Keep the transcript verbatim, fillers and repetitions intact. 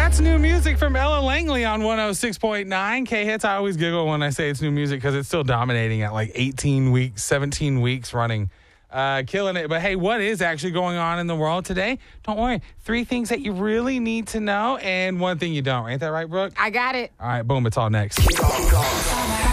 That's new music from Ella Langley on one oh six point nine K-Hits. I always giggle when I say it's new music because it's still dominating at like eighteen weeks, seventeen weeks running. Uh, killing it. But hey, what is actually going on in the world today? Don't worry. Three things that you really need to know and one thing you don't. Ain't that right, Brooke? I got it. All right, boom. It's all next. Kick off.